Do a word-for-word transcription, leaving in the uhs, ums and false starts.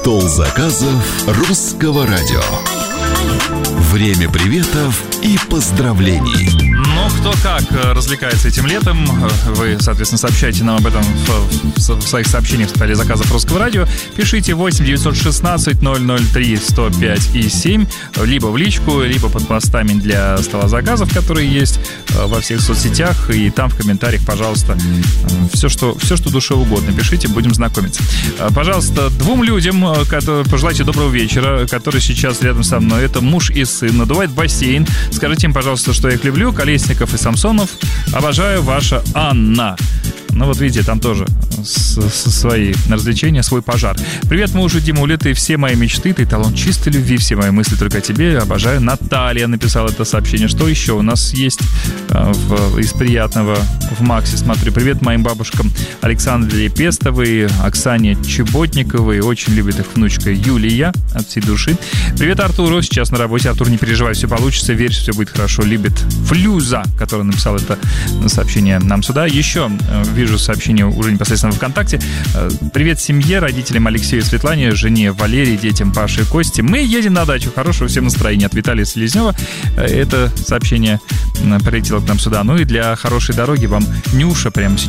Стол заказов русского радио. Время приветов и поздравлений. Ну, кто как развлекается этим летом, вы, соответственно, сообщайте нам об этом в, в, в своих сообщениях в столе заказов русского радио. Пишите восемь девятьсот шестнадцать ноль ноль три сто пять и семь, либо в личку, либо под постами для стола заказов, которые есть во всех соцсетях, и там в комментариях, пожалуйста, все, что, все, что душе угодно, пишите, будем знакомиться. Пожалуйста, двум людям, которые, пожелайте доброго вечера, которые сейчас рядом со мной, это муж и сын, надувает бассейн. Скажите им, пожалуйста, что я их люблю, Колесников и Самсонов. Обожаю, ваша Анна. Ну вот видите, там тоже с, с свои развлечения, свой пожар. Привет, мужу, Дима, Уля, ты все мои мечты, ты талон чистой любви, все мои мысли только о тебе, обожаю. Наталья написала это сообщение. Что еще у нас есть э, в, из приятного в Максе? Смотрю, привет моим бабушкам Александре Пестовой, Оксане Чеботниковой, очень любит их внучка Юлия от всей души. Привет Артуру, сейчас на работе. Артур, не переживай, все получится, верь, все будет хорошо. Любит Флюза, который написал это сообщение нам сюда. Еще э, вижу сообщение уже непосредственно в ВКонтакте. Привет семье, родителям Алексею и Светлане, жене Валерии, детям Паше и Косте. Мы едем на дачу. Хорошего всем настроения от Виталия Селезнева. Это сообщение прилетело к нам сюда. Ну и для хорошей дороги вам Нюша прямо сейчас